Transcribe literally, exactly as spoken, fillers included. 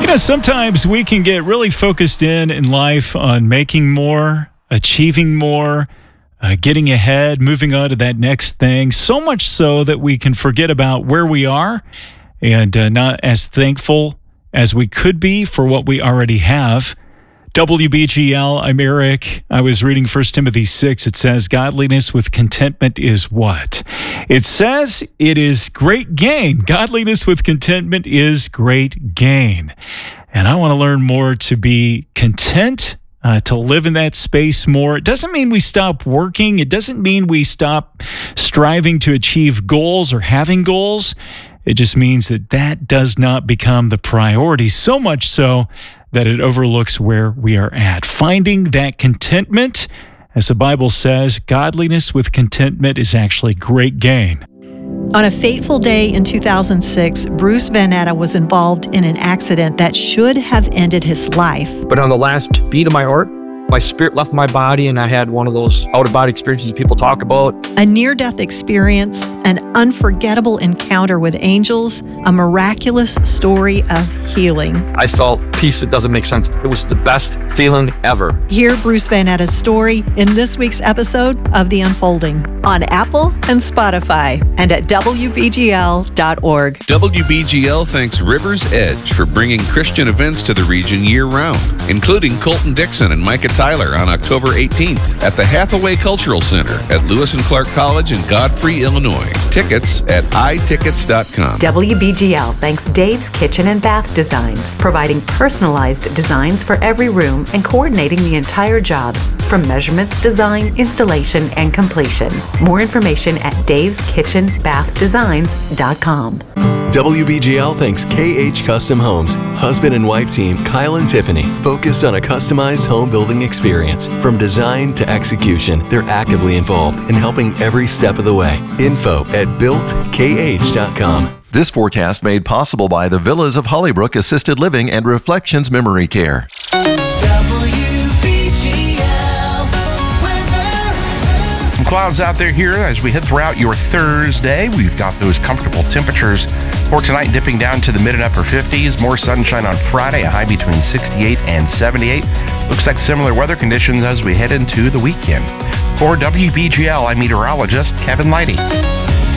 You know, sometimes we can get really focused in in life on making more, achieving more, uh, getting ahead, moving on to that next thing, so much so that we can forget about where we are and uh, not as thankful as we could be for what we already have. W B G L, I'm Eric. I was reading First Timothy six. It says, godliness with contentment is what? It says it is great gain. Godliness with contentment is great gain. And I want to learn more to be content, uh, to live in that space more. It doesn't mean we stop working. It doesn't mean we stop striving to achieve goals or having goals. It just means that that does not become the priority, so much so that it overlooks where we are at. Finding that contentment, as the Bible says, godliness with contentment is actually great gain. On a fateful day in two thousand six, Bruce Van Natta was involved in an accident that should have ended his life. But on the last beat of my heart, my spirit left my body and I had one of those out-of-body experiences people talk about. A near-death experience, an unforgettable encounter with angels, a miraculous story of healing. I felt peace that doesn't make sense. It was the best feeling ever. Hear Bruce Van Natta's story in this week's episode of The Unfolding on Apple and Spotify and at W B G L dot org. W B G L thanks Rivers Edge for bringing Christian events to the region year-round, including Colton Dixon and Micah Tyler on October eighteenth at the Hathaway Cultural Center at Lewis and Clark College in Godfrey, Illinois. Tickets at i tickets dot com. W B G L thanks Dave's Kitchen and Bath Designs, providing personalized designs for every room and coordinating the entire job, from measurements, design, installation, and completion. More information at daves kitchen bath designs dot com. W B G L thanks K H Custom Homes. Husband and wife team Kyle and Tiffany focus on a customized home building experience. From design to execution, they're actively involved in helping every step of the way. Info at built k h dot com. This forecast made possible by the Villas of Hollybrook Assisted Living and Reflections Memory Care. Some clouds out there here as we head throughout your Thursday. We've got those comfortable temperatures for tonight dipping down to the mid and upper fifties. More sunshine on Friday, a high between sixty-eight and seventy-eight. Looks like similar weather conditions as we head into the weekend. For W B G L, I'm meteorologist Kevin Leidy.